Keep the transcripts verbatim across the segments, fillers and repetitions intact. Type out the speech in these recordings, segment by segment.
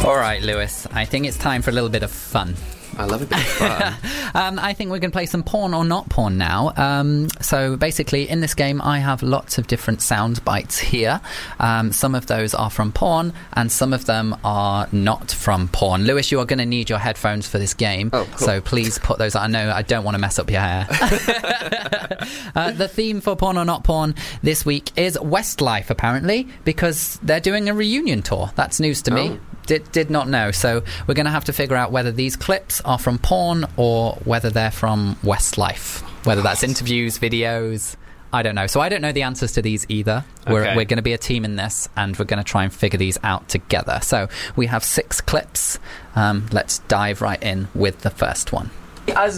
All right, Lewis, I think it's time for a little bit of fun. I love a bit of fun. um, I think we're going to play some porn or not porn now. Um, so basically, in this game, I have lots of different sound bites here. Um, some of those are from porn, and some of them are not from porn. Lewis, you are going to need your headphones for this game. Oh, cool. So please put those on. I know I don't want to mess up your hair. uh, the theme for porn or not porn this week is Westlife, apparently, because they're doing a reunion tour. That's news to me. Oh. Did, did not know. So we're going to have to figure out whether these clips are from porn or whether they're from Westlife. Whether that's interviews, videos, I don't know. So I don't know the answers to these either. We're, Okay. we're going to be a team in this, and we're going to try and figure these out together. So we have six clips. Um, let's dive right in with the first one. Uh,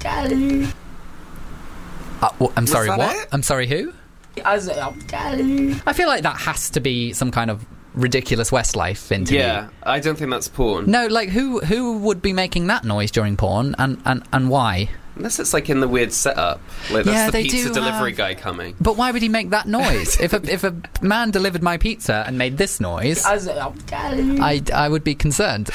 w- I'm sorry, that what? it? I'm sorry, who? I feel like that has to be some kind of ridiculous Westlife interview. Yeah, I don't think that's porn. No, like who who would be making that noise during porn, and, and, and why? Unless it's like in the weird setup. Like that's Yeah, the they pizza do delivery have- guy coming. But why would he make that noise? if a if a man delivered my pizza and made this noise, I, I would be concerned.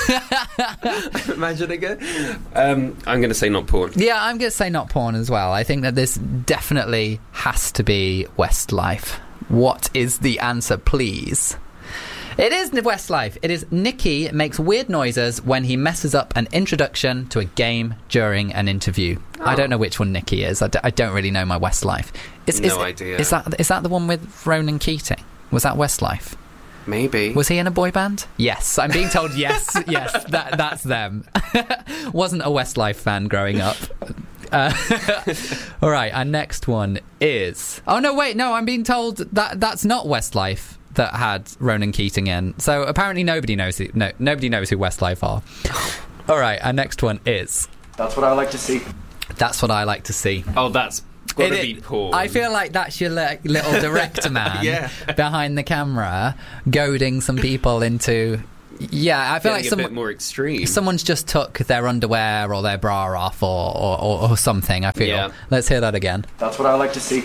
Imagine again. Um, I'm going to say not porn. Yeah, I'm going to say not porn as well. I think that this definitely has to be Westlife. What is the answer, please? It is Westlife. It is Nicky makes weird noises when he messes up an introduction to a game during an interview. Oh. I don't know which one Nicky is. I, d- I don't really know my Westlife. Is, No is, idea. Is that is that the one with Ronan Keating? Was that Westlife? Maybe. Was he in a boy band? Yes, I'm being told yes, yes, that that's them. Wasn't a Westlife fan growing up. Uh, all right, our next one is... Oh, no, wait, no, I'm being told that that's not Westlife that had Ronan Keating in. So apparently nobody knows who, no, nobody knows who Westlife are. All right, our next one is... That's what I like to see. That's what I like to see. Oh, that's got to It- be porn. I feel like that's your li- little director man Yeah. behind the camera, goading some people into... Yeah, I feel Getting like a some, bit more extreme. someone's just took their underwear or their bra off or, or, or, or something, I feel. Yeah. Let's hear that again. That's what I like to see.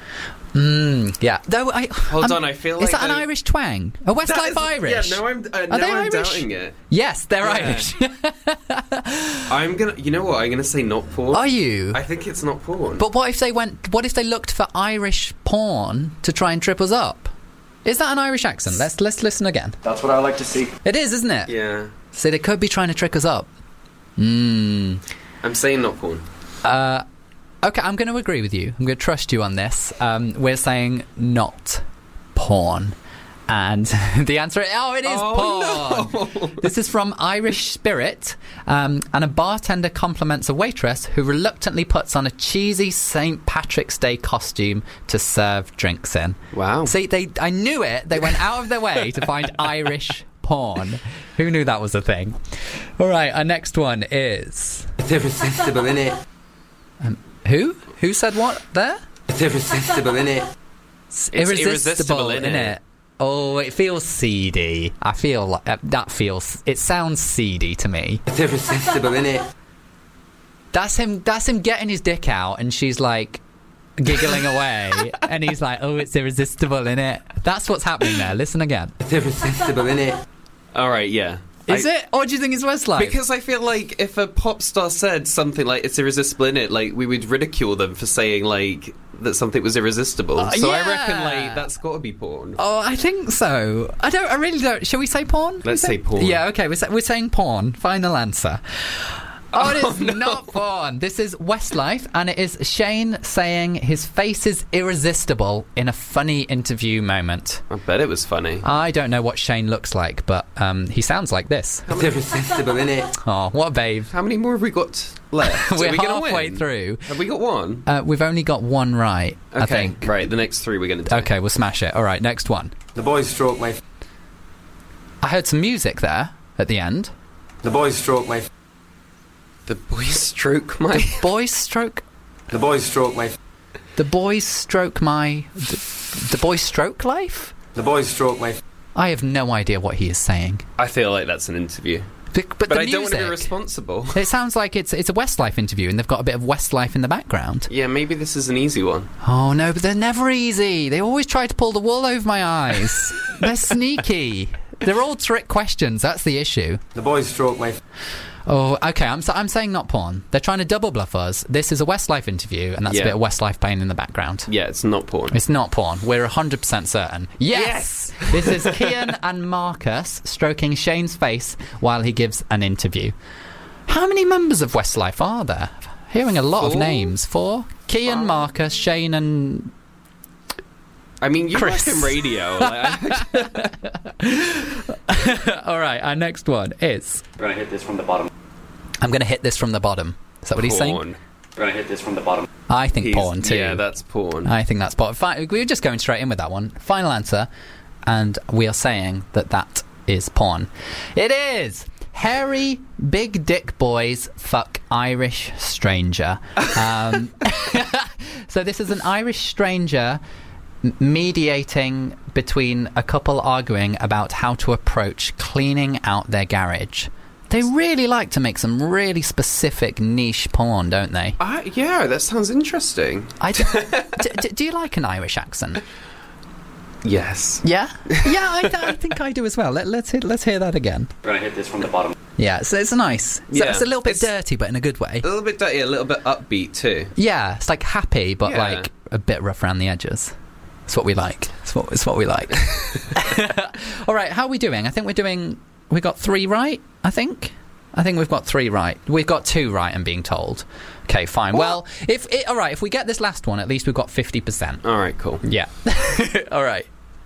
Mm, yeah. Though I, Hold I'm- on, I feel Is like that an they- Irish twang? A Westlife That is- Irish? Yeah, now I'm, uh, Are now they I'm Irish? doubting it. Yes, they're Yeah. Irish. I'm gonna. You know what? I'm gonna say not porn. Are you? I think it's not porn. But what if they went... What if they looked for Irish porn to try and trip us up? Is that an Irish accent? Let's let's listen again. That's what I like to see. It is, isn't it? yeah, So they could be trying to trick us up. Hmm. I'm saying not porn. Uh, okay, I'm going to agree with you. I'm going to trust you on this. Um, we're saying not porn. And the answer is, oh, it is Oh, porn. no. This is from Irish Spirit. Um, and a bartender compliments a waitress who reluctantly puts on a cheesy Saint Patrick's Day costume to serve drinks in. Wow. See, they, I knew it. They went out of their way to find Irish porn. Who knew that was a thing? All right, our next one is... It's irresistible, innit? Who? Who said what there? It's irresistible, innit? It's irresistible, innit? innit? Oh, it feels seedy. I feel like uh, that feels. It sounds seedy to me. It's irresistible, innit? That's him. That's him getting his dick out, and she's like giggling away, and he's like, "Oh, it's irresistible, innit?" That's what's happening there. Listen again. It's irresistible, innit? All right. Yeah. Is I- it? Or do you think it's Westlife? Because I feel like if a pop star said something like "it's irresistible," in it, like we would ridicule them for saying like that something was irresistible. Uh, so I yeah. reckon like that's got to be porn. Oh, I think so. I don't. I really don't. Shall we say porn? Can we Let's say porn. Yeah. Okay. We're, sa- we're saying porn. Final answer. Oh, it is not porn. This is Westlife, and it is Shane saying his face is irresistible in a funny interview moment. I bet it was funny. I don't know what Shane looks like, but um, he sounds like this. It's irresistible, innit? Oh, what a babe. How many more have we got left? We're Are we gonna halfway win? through. Have we got one? Uh, we've only got one right, Okay. I think. Right. The next three we're gonna do. Okay, we'll smash it. All right, next one. The boys stroke my... I heard some music there at the end. The boys stroke my... The boys stroke my. Boys stroke... The boys stroke my... The boys stroke my... The, the boys stroke life? The boys stroke my... I have no idea what he is saying. I feel like that's an interview. But, but, But the I don't want to be music, responsible. it sounds like it's it's a Westlife interview, and they've got a bit of Westlife in the background. Yeah, maybe this is an easy one. Oh no, but they're never easy. They always try to pull the wool over my eyes. They're sneaky. They're all trick questions. That's the issue. The boys stroke my... F- Oh, okay. I'm I'm saying not porn. They're trying to double bluff us. This is a Westlife interview, and that's Yeah. a bit of Westlife playing in the background. Yeah, it's not porn. It's not porn. We're one hundred percent certain. Yes! This is Kian and Marcus stroking Shane's face while he gives an interview. How many members of Westlife are there? Hearing a lot of Four? names. Four? Kian, Five. Marcus, Shane, and... I mean, you Chris. work in radio. Like, I- All right, our next one is... We're gonna hit this from the bottom. I'm going to hit this from the bottom. Is that what he's saying? porn. We're gonna hit this from the bottom. I think He's- porn, too. Yeah, that's porn. I think that's porn. Fi- we were just going straight in with that one. Final answer, and we are saying that that is porn. It is! Hairy big dick boys fuck Irish stranger. Um, so this is an Irish stranger m- mediating between a couple arguing about how to approach cleaning out their garage. They really like to make some really specific niche porn, don't they? Uh, yeah, that sounds interesting. I d- d- d- do you like an Irish accent? Yes. Yeah, yeah, I, th- I think I do as well. Let, let's hear, let's hear that again. We're gonna hit this from the bottom. Yeah, so it's nice. So Yeah. it's a little bit It's- dirty, but in a good way. A little bit dirty, a little bit upbeat too. Yeah, it's like happy, but Yeah. like a bit rough around the edges. It's what we like. It's what it's what we like. All right, how are we doing? I think we're doing. We got three right. I think. I think we've got three right. We've got two right. I'm being told. Okay, fine. What? Well, if it, all right, if we get this last one, at least we've got fifty percent. All right, cool. Yeah. All right.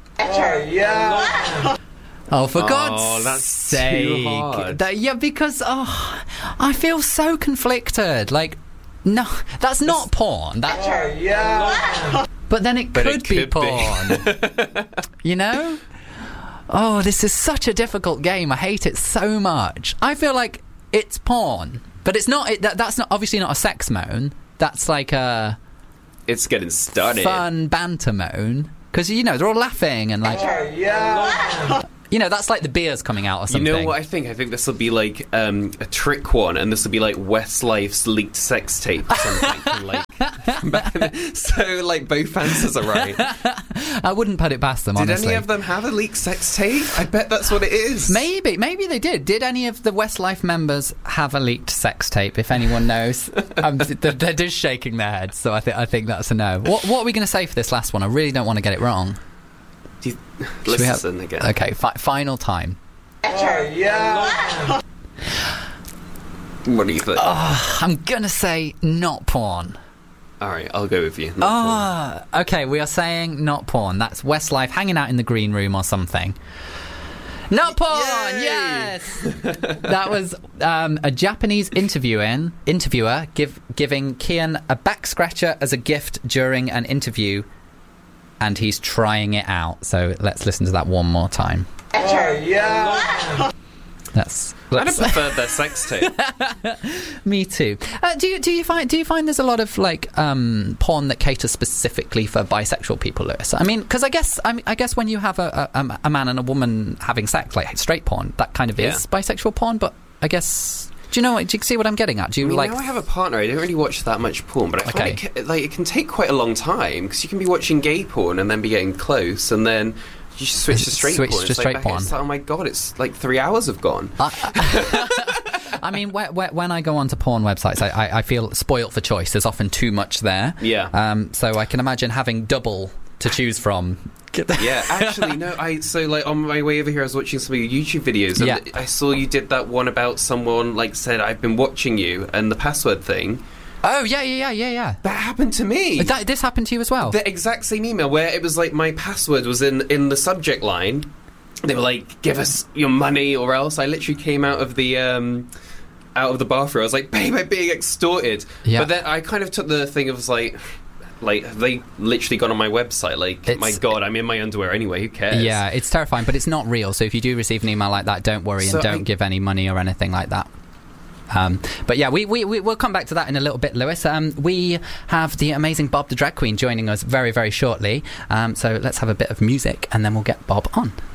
Oh, for Oh, God's that's sake! too hard. That- yeah, because oh, I feel so conflicted. Like, no, that's not porn. That, but then it But could, it be could be. porn. You know? Oh, this is such a difficult game. I hate it so much. I feel like it's porn, but it's not. It, that, that's not obviously not a sex moan. That's like a It's getting started. fun banter moan. Because, you know, they're all laughing and like... You know, that's like the beers coming out or You something. know what I think? I think this will be like um, a trick one, and this will be like Westlife's leaked sex tape or something. from, like, from back in the- so, like, both answers are right. I wouldn't put it past them, Did honestly. any of them have a leaked sex tape? I bet that's what it is. Maybe, maybe they did. Did any of the Westlife members have a leaked sex tape? If anyone knows, um, they're, they're just shaking their heads. So I think I think that's a no. What What are we going to say for this last one? I really don't want to get it wrong. Do you, Should we have- listen again. Okay, fi- final time. What do you think? I'm gonna say not porn. All right, I'll go with you. Not Ah, okay. We are saying not porn. That's Westlife hanging out in the green room or something. Not porn. Yay! Yes. That was um, a Japanese interviewing interviewer give, giving Kian a back scratcher as a gift during an interview, and he's trying it out. So let's listen to that one more time. That's. I'd that's have preferred their sex tape. Me too. Uh, do you do you find do you find there's a lot of like um, porn that caters specifically for bisexual people, Lewis? I mean, because I guess I, mean, I guess when you have a, a a man and a woman having sex, like straight porn, that kind of Yeah. is bisexual porn. But I guess do you know? Do you see what I'm getting at? Do you I mean, like? now I have a partner. I don't really watch that much porn, but I find Okay. it, ca- like it can take quite a long time because you can be watching gay porn and then be getting close, and then you switch to straight Switch porn. to It's straight like, porn. It's like, oh my god, it's like three hours have gone. I mean, wh- wh- when I go onto porn websites, I, I, I feel spoilt for choice. There's often too much there. Yeah. Um. So I can imagine having double to choose from. Yeah, actually, no. I so like on my way over here, I was watching some of your YouTube videos, and Yeah. I saw you did that one about someone like said, "I've been watching you," and the password thing. Oh yeah, yeah, yeah, yeah, yeah. That happened to me. That, this happened to you as well. The exact same email where it was like my password was in in the subject line. They were like, "Give us your money or else." I literally came out of the um, out of the bathroom. I was like, "Babe, I'm being extorted." Yeah. But then I kind of took the thing of like, like have they literally gone on my website? Like, It's- my God, I'm in my underwear anyway. Who cares? Yeah, it's terrifying, but it's not real. So if you do receive an email like that, don't worry So and don't I- give any money or anything like that. Um, but yeah, we, we, we, we'll come back to that in a little bit, Lewis. Um, we have the amazing Bob the Drag Queen joining us very, very shortly. Um, so let's have a bit of music and then we'll get Bob on.